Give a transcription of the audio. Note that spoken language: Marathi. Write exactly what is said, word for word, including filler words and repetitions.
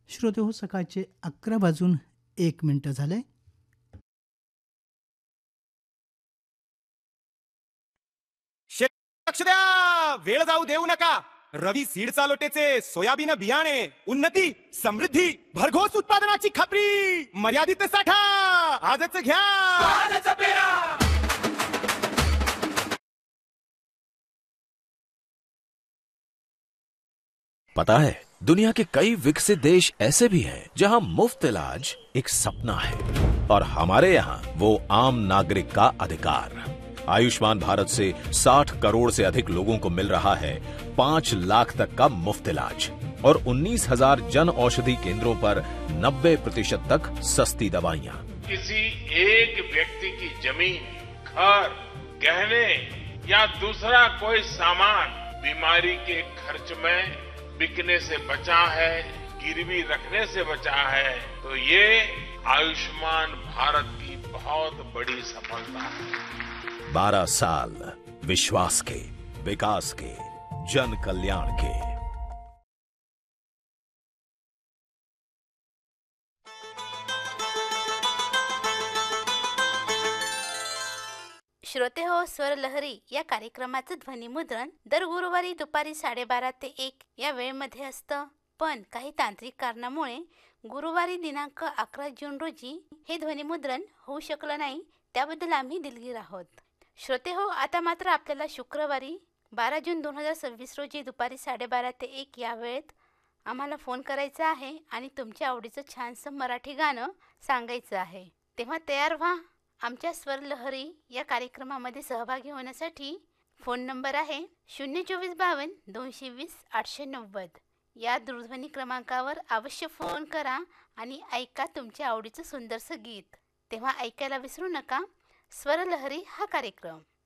श्रोते हो, सकाळचे अकरा वाजून एक मिनटं झाले. लक्ष द्या, वेळ जाऊ देऊ नका. रवी सीड चालोटेचे सोयाबीन बियाणे, उन्नती, समृद्धी, भरघोस उत्पादनाची खात्री, मर्यादित साठा, आजच घ्या. आजच पेरा. पता है, दुनिया के कई विकसित देश ऐसे भी हैं जहां मुफ्त इलाज एक सपना है और हमारे यहाँ वो आम नागरिक का अधिकार. आयुष्मान भारत से साठ करोड़ से अधिक लोगों को मिल रहा है पाँच लाख तक का मुफ्त इलाज और उन्नीस हजार जन औषधि केंद्रों पर नब्बे प्रतिशत तक सस्ती दवाइयाँ. किसी एक व्यक्ति की जमीन, घर, गहने या दूसरा कोई सामान बीमारी के खर्च में बिकने से बचा है, गिरवी रखने से बचा है, तो ये आयुष्मान भारत की बहुत बड़ी सफलता है. बारह साल विश्वास के, विकास के, जन कल्याण के. श्रोते हो, स्वर लहरी या कार्यक्रमाचं ध्वनिमुद्रण दर गुरुवारी दुपारी साडेबारा ते एक या वेळेमध्ये असतं. पण काही तांत्रिक कारणामुळे गुरुवारी दिनांक अकरा जून रोजी हे ध्वनिमुद्रण होऊ शकलं नाही. त्याबद्दल आम्ही दिलगीर आहोत. श्रोते हो, आता मात्र आपल्याला शुक्रवारी बारा जून दोन हजार सव्वीस रोजी दुपारी साडेबारा ते एक या वेळेत आम्हाला फोन करायचा आहे आणि तुमच्या आवडीचं छानसं मराठी गाणं सांगायचं आहे. तेव्हा तयार व्हा. आमच्या स्वर लहरी या कार्यक्रमामध्ये सहभागी होण्यासाठी फोन नंबर आहे शून्य चोवीस बावन्न दोनशे वीस आठशे नव्वद. या दूरध्वनी क्रमांकावर अवश्य फोन करा आणि ऐका तुमच्या आवडीचं सुंदरसं गीत. तेव्हा ऐकायला विसरू नका स्वर लहरी हा कार्यक्रम.